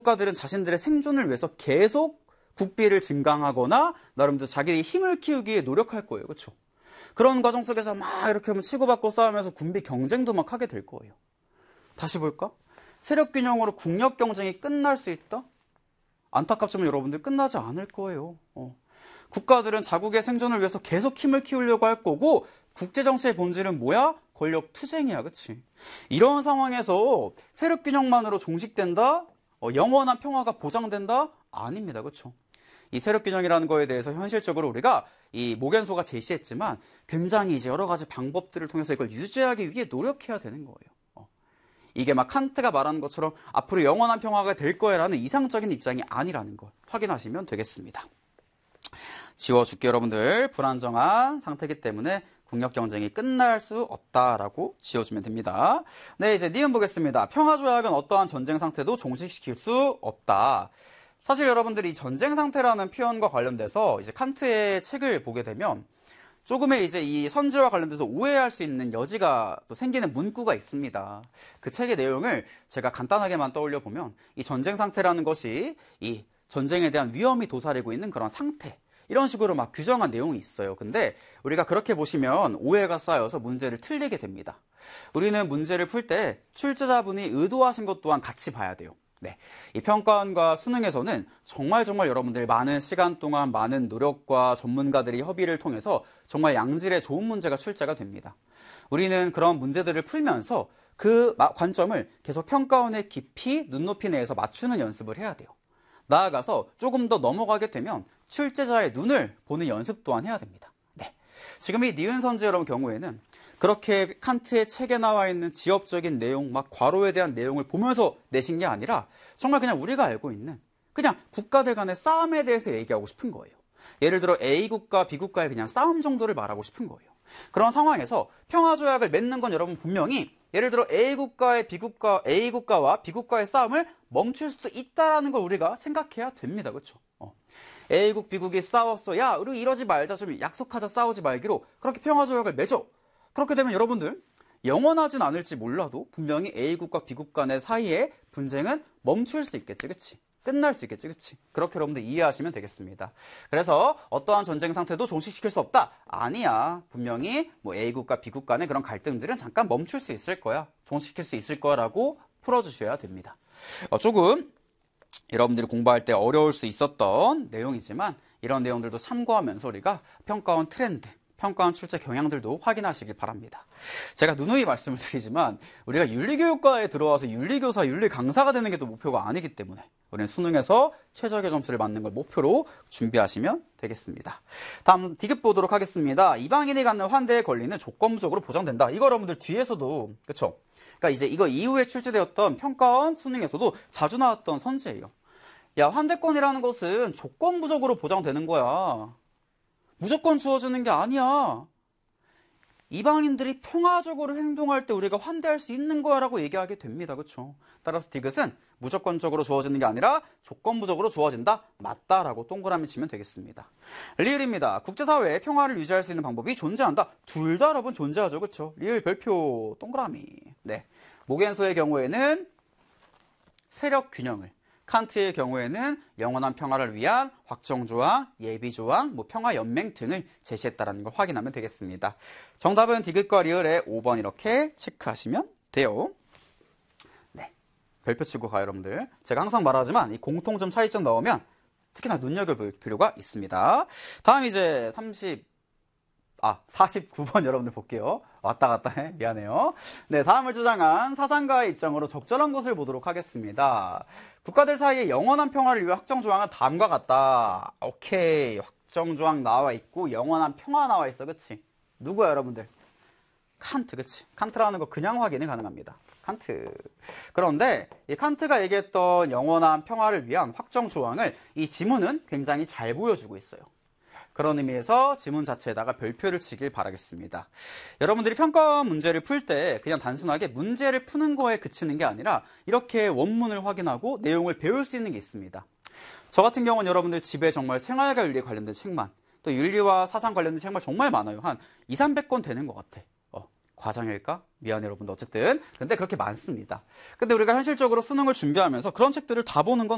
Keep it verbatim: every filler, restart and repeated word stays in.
국가들은 자신들의 생존을 위해서 계속 국비를 증강하거나 나름대로 자기의 힘을 키우기 위해 노력할 거예요. 그렇죠? 그런 과정 속에서 막 이렇게 치고받고 싸우면서 군비 경쟁도 막 하게 될 거예요. 다시 볼까? 세력 균형으로 국력 경쟁이 끝날 수 있다? 안타깝지만 여러분들 끝나지 않을 거예요. 어. 국가들은 자국의 생존을 위해서 계속 힘을 키우려고 할 거고 국제정치의 본질은 뭐야? 권력 투쟁이야. 그치? 이런 상황에서 세력 균형만으로 종식된다? 어, 영원한 평화가 보장된다? 아닙니다. 그렇죠? 이 세력 균형이라는 거에 대해서 현실적으로 우리가 이 모겐소가 제시했지만 굉장히 이제 여러 가지 방법들을 통해서 이걸 유지하기 위해 노력해야 되는 거예요. 어. 이게 막 칸트가 말하는 것처럼 앞으로 영원한 평화가 될 거야라는 이상적인 입장이 아니라는 걸 확인하시면 되겠습니다. 지워줄게 여러분들. 불안정한 상태이기 때문에 국력 경쟁이 끝날 수 없다라고 지어주면 됩니다. 네, 이제 니은 보겠습니다. 평화조약은 어떠한 전쟁 상태도 종식시킬 수 없다. 사실 여러분들이 전쟁 상태라는 표현과 관련돼서 이제 칸트의 책을 보게 되면 조금의 이제 이 선지와 관련돼서 오해할 수 있는 여지가 또 생기는 문구가 있습니다. 그 책의 내용을 제가 간단하게만 떠올려 보면 이 전쟁 상태라는 것이 이 전쟁에 대한 위험이 도사리고 있는 그런 상태, 이런 식으로 막 규정한 내용이 있어요. 근데 우리가 그렇게 보시면 오해가 쌓여서 문제를 틀리게 됩니다. 우리는 문제를 풀 때 출제자분이 의도하신 것 또한 같이 봐야 돼요. 네, 이 평가원과 수능에서는 정말 정말 여러분들 많은 시간 동안 많은 노력과 전문가들이 협의를 통해서 정말 양질의 좋은 문제가 출제가 됩니다. 우리는 그런 문제들을 풀면서 그 관점을 계속 평가원의 깊이, 눈높이 내에서 맞추는 연습을 해야 돼요. 나아가서 조금 더 넘어가게 되면 출제자의 눈을 보는 연습 또한 해야 됩니다. 네, 지금 이 니은 선지 여러분 경우에는 그렇게 칸트의 책에 나와 있는 지엽적인 내용, 막 과로에 대한 내용을 보면서 내신 게 아니라 정말 그냥 우리가 알고 있는 그냥 국가들 간의 싸움에 대해서 얘기하고 싶은 거예요. 예를 들어 A국가, B국가의 그냥 싸움 정도를 말하고 싶은 거예요. 그런 상황에서 평화조약을 맺는 건 여러분 분명히 예를 들어 A국가의 B국가, A국가와 B국가의 싸움을 멈출 수도 있다는 걸 우리가 생각해야 됩니다. 그렇죠? 어. A국, B국이 싸웠어. 야, 우리 이러지 말자. 좀 약속하자. 싸우지 말기로. 그렇게 평화조약을 맺어. 그렇게 되면 여러분들 영원하진 않을지 몰라도 분명히 A국과 B국 간의 사이에 분쟁은 멈출 수 있겠지. 그치? 끝날 수 있겠지. 그치? 그렇게 여러분들 이해하시면 되겠습니다. 그래서 어떠한 전쟁 상태도 종식시킬 수 없다. 아니야. 분명히 뭐 A국과 B국 간의 그런 갈등들은 잠깐 멈출 수 있을 거야. 종식시킬 수 있을 거라고 풀어주셔야 됩니다. 어, 조금 여러분들이 공부할 때 어려울 수 있었던 내용이지만 이런 내용들도 참고하면서 우리가 평가원 트렌드, 평가원 출제 경향들도 확인하시길 바랍니다. 제가 누누이 말씀을 드리지만 우리가 윤리교육과에 들어와서 윤리교사, 윤리강사가 되는 게 또 목표가 아니기 때문에 우리는 수능에서 최적의 점수를 맞는 걸 목표로 준비하시면 되겠습니다. 다음 디귿 보도록 하겠습니다. 이방인이 갖는 환대의 권리는 조건부적으로 보장된다. 이거 여러분들 뒤에서도 그쵸? 그러니까 이제 이거 이후에 출제되었던 평가원 수능에서도 자주 나왔던 선지예요. 야, 환대권이라는 것은 조건부적으로 보장되는 거야. 무조건 주어지는 게 아니야. 이방인들이 평화적으로 행동할 때 우리가 환대할 수 있는 거야 라고 얘기하게 됩니다. 그렇죠? 따라서 디귿은 무조건적으로 주어지는 게 아니라 조건부적으로 주어진다? 맞다라고 동그라미 치면 되겠습니다. 리을입니다. 국제사회에 평화를 유지할 수 있는 방법이 존재한다. 둘 다 여러분 존재하죠. 그렇죠? 리을 별표 동그라미. 네, 모겐소의 경우에는 세력 균형을, 칸트의 경우에는 영원한 평화를 위한 확정조항, 예비조항, 뭐 평화연맹 등을 제시했다는 걸 확인하면 되겠습니다. 정답은 디귿과 리을의 오 번 이렇게 체크하시면 돼요. 네, 별표 치고 가요 여러분들. 제가 항상 말하지만 이 공통점 차이점 넣으면 특히나 눈여겨볼 필요가 있습니다. 다음 이제 삼십, 아, 사십구 번 여러분들 볼게요. 왔다 갔다 해. 미안해요. 네, 다음을 주장한 사상가의 입장으로 적절한 것을 보도록 하겠습니다. 국가들 사이에 영원한 평화를 위해 확정조항은 다음과 같다. 오케이. 확정조항 나와 있고 영원한 평화 나와 있어. 그치? 누구야 여러분들? 칸트. 그치? 칸트라는 거 그냥 확인이 가능합니다. 칸트. 그런데 이 칸트가 얘기했던 영원한 평화를 위한 확정조항을 이 지문은 굉장히 잘 보여주고 있어요. 그런 의미에서 지문 자체에다가 별표를 치길 바라겠습니다. 여러분들이 평가 문제를 풀 때 그냥 단순하게 문제를 푸는 거에 그치는 게 아니라 이렇게 원문을 확인하고 내용을 배울 수 있는 게 있습니다. 저 같은 경우는 여러분들 집에 정말 생활과 윤리에 관련된 책만, 또 윤리와 사상 관련된 책만 정말 많아요. 한 이삼백 권 되는 것 같아. 어, 과장일까? 미안해 여러분들. 어쨌든 근데 그렇게 많습니다. 근데 우리가 현실적으로 수능을 준비하면서 그런 책들을 다 보는 건